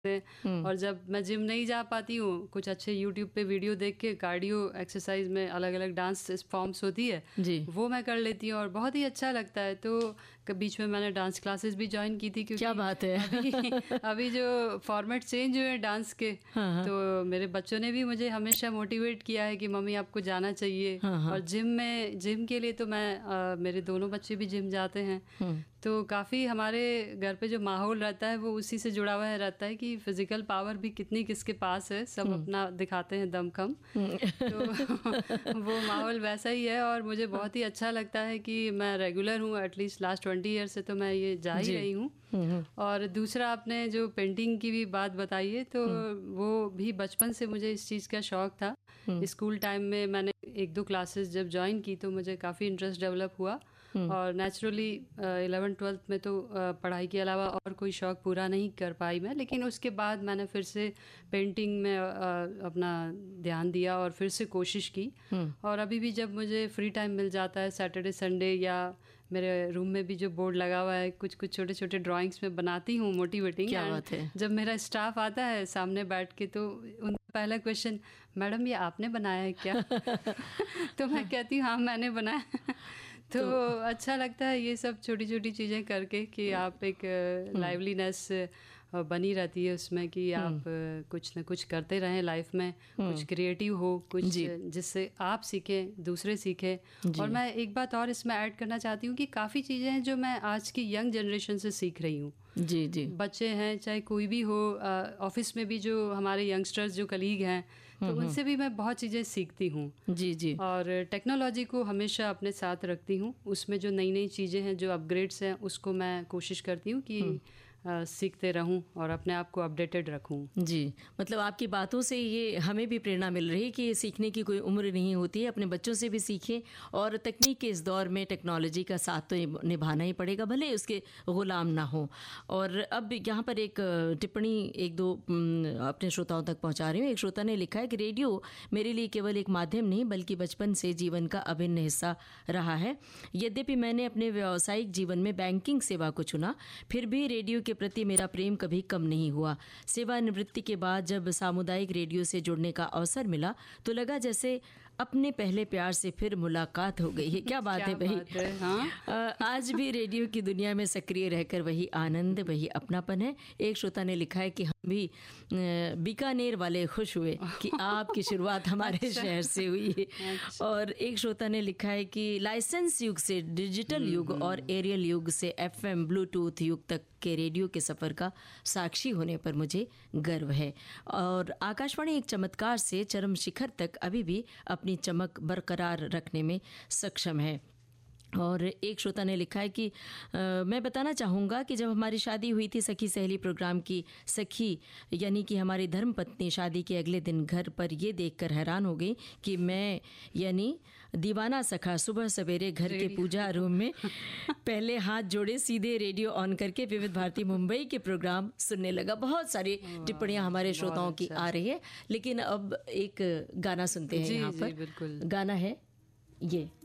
और जब मैं जिम नहीं जा पाती हूँ, कुछ अच्छे यूट्यूब पे वीडियो देख के कार्डियो एक्सरसाइज में अलग अलग डांस फॉर्म्स होती है जी। वो मैं कर लेती हूँ और बहुत ही अच्छा लगता है। तो बीच में मैंने डांस क्लासेस भी ज्वाइन की थी, क्योंकि क्या बात है। अभी जो फॉर्मेट चेंज हुए हैं डांस के, हाँ। तो मेरे बच्चों ने भी मुझे हमेशा मोटिवेट किया है कि मम्मी आपको जाना चाहिए। हाँ। और जिम के लिए तो मैं मेरे दोनों बच्चे भी जिम जाते हैं, तो काफ़ी हमारे घर पे जो माहौल रहता है वो उसी से जुड़ा हुआ रहता है कि फिजिकल पावर भी कितनी किसके पास है, सब अपना दिखाते हैं दमखम। तो वो माहौल वैसा ही है और मुझे बहुत ही अच्छा लगता है कि मैं रेगुलर हूँ, एटलीस्ट लास्ट 20 ईयर से तो मैं ये जा ही रही हूँ। और दूसरा, आपने जो पेंटिंग की भी बात बताई है, तो वो भी बचपन से मुझे इस चीज़ का शौक था। स्कूल टाइम में मैंने 1-2 क्लासेस जब ज्वाइन की तो मुझे काफ़ी इंटरेस्ट डेवलप हुआ और नेचुरली 11th-12th में तो पढ़ाई के अलावा और कोई शौक़ पूरा नहीं कर पाई मैं, लेकिन उसके बाद मैंने फिर से पेंटिंग में अपना ध्यान दिया और फिर से कोशिश की। और अभी भी जब मुझे फ्री टाइम मिल जाता है सैटरडे संडे, या मेरे रूम में भी जो बोर्ड लगा हुआ है कुछ कुछ छोटे छोटे ड्राइंग्स में बनाती हूँ मोटिवेटिंग। क्या बात है। जब मेरा स्टाफ आता है सामने बैठ के तो उनका पहला क्वेश्चन, मैडम ये आपने बनाया है क्या? तो मैं कहती हूँ हाँ मैंने बनाया। तो अच्छा लगता है ये सब छोटी छोटी चीज़ें करके कि आप एक लाइवलीनेस बनी रहती है उसमें कि आप कुछ न कुछ करते रहें लाइफ में, कुछ क्रिएटिव हो, कुछ जिससे आप सीखें, दूसरे सीखें। और मैं एक बात और इसमें ऐड करना चाहती हूँ कि काफ़ी चीज़ें हैं जो मैं आज की यंग जनरेशन से सीख रही हूँ। जी जी। बच्चे हैं चाहे कोई भी हो, ऑफिस में भी जो हमारे यंगस्टर्स जो कलीग हैं, तो उनसे भी मैं बहुत चीज़ें सीखती हूँ। जी जी। और टेक्नोलॉजी को हमेशा अपने साथ रखती हूँ, उसमें जो नई नई चीज़ें हैं, जो अपग्रेड्स हैं, उसको मैं कोशिश करती हूँ कि सीखते रहूं और अपने आप को अपडेटेड रखूं। जी, मतलब आपकी बातों से ये हमें भी प्रेरणा मिल रही है कि सीखने की कोई उम्र नहीं होती है, अपने बच्चों से भी सीखें। और तकनीक के इस दौर में टेक्नोलॉजी का साथ तो निभाना ही पड़ेगा, भले उसके गुलाम ना हो। और अब यहाँ पर एक टिप्पणी 1-2 अपने श्रोताओं तक पहुँचा रही हूँ। एक श्रोता ने लिखा है कि रेडियो मेरे लिए केवल एक माध्यम नहीं बल्कि बचपन से जीवन का अभिन्न हिस्सा रहा है। यद्यपि मैंने अपने व्यावसायिक जीवन में बैंकिंग सेवा को चुना, फिर भी रेडियो के प्रति मेरा प्रेम कभी कम नहीं हुआ। सेवानिवृत्ति के बाद जब सामुदायिक रेडियो से जुड़ने का अवसर मिला तो लगा जैसे अपने पहले प्यार से फिर मुलाकात हो गई है। क्या बात है भाई। हाँ? आज भी रेडियो की दुनिया में सक्रिय रहकर वही आनंद, वही अपनापन है। एक श्रोता ने लिखा है कि हम भी बीकानेर वाले खुश हुए कि आपकी शुरुआत हमारे शहर से हुई है। और एक श्रोता ने लिखा है कि लाइसेंस युग से डिजिटल युग और एरियल युग से FM ब्लूटूथ युग तक के रेडियो के सफ़र का साक्षी होने पर मुझे गर्व है। और आकाशवाणी एक चमत्कार से चरम शिखर तक अभी भी अपनी चमक बरकरार रखने में सक्षम है। और एक श्रोता ने लिखा है कि मैं बताना चाहूँगा कि जब हमारी शादी हुई थी सखी सहेली प्रोग्राम की सखी यानी कि हमारी धर्मपत्नी शादी के अगले दिन घर पर ये देखकर हैरान हो गई कि मैं यानी दीवाना सखा सुबह सवेरे घर के पूजा रूम में पहले हाथ जोड़े सीधे रेडियो ऑन करके विविध भारती मुंबई के प्रोग्राम सुनने लगा। बहुत सारी टिप्पणियाँ हमारे श्रोताओं की आ रही है, लेकिन अब एक गाना सुनते हैं यहाँ पर। बिल्कुल। गाना है ये